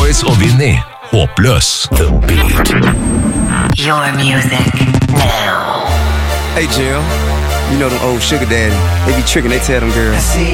Boys og Vinny. Håpløs. The Beat. Your music now. Hey, Jim. You know them old sugar daddy. They be tricking, they tell them girls.